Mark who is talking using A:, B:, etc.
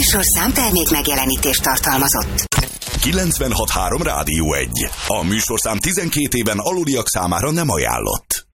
A: műsorszám termék megjelenítést tartalmazott.
B: 96.3 Rádió 1. A műsorszám 12 éven aluliak számára nem ajánlott.